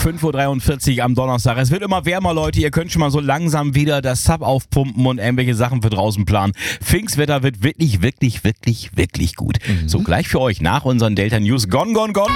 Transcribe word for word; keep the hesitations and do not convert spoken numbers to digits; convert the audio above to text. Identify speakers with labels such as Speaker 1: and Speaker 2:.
Speaker 1: fünf Uhr dreiundvierzig am Donnerstag. Es wird immer wärmer, Leute. Ihr könnt schon mal so langsam wieder das Sub aufpumpen und irgendwelche Sachen für draußen planen. Pfingstwetter wird wirklich, wirklich, wirklich, wirklich gut. Mhm. So, gleich für euch nach unseren Delta News. Gone, gone, gone.